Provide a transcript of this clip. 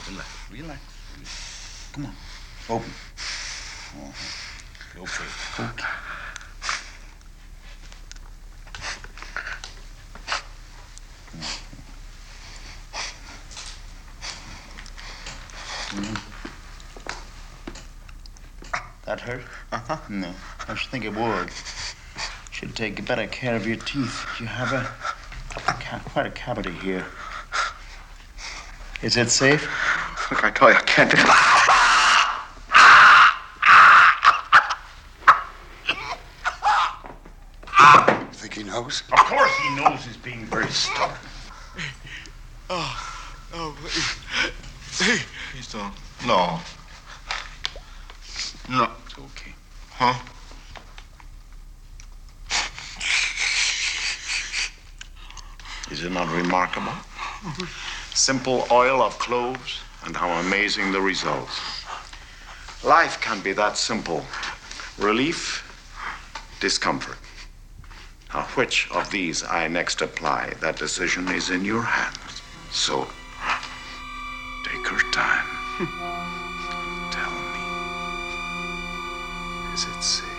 Relax. Come on. Open. Okay. Okay. That hurt? Uh-huh. No. I should think it would. Should take better care of your teeth. You have quite a cavity here. Is it safe? Look, I tell you, I can't do it. Think he knows? Of course he knows he's being very stubborn. Hey. He's done. No. No. It's okay. Huh? Is it not remarkable? Simple oil of cloves, and how amazing the results. Life can be that simple. Relief, discomfort. Now, which of these I next apply, that decision is in your hands. So, take your time. Tell me, is it safe?